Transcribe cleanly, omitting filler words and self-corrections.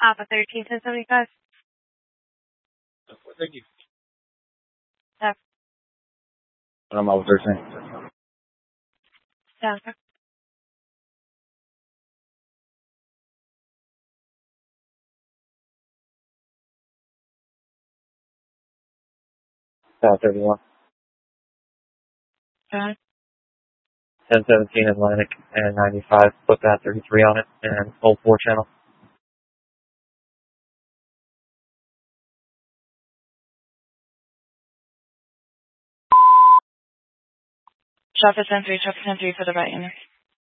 Alpha 13, 1075. Thank you. Yeah. I'm Alpha 13. Sounds good. South 31. 1017 Atlantic and 95. Put that 33 on it and full 4 channel. Traffic 10-3 for the right unit.